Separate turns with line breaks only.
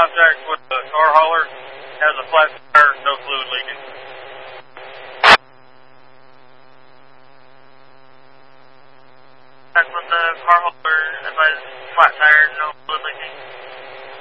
Contact with the car hauler. Has a flat tire, no fluid leaking.
Contact with the car hauler. Advise flat tire, no fluid leaking.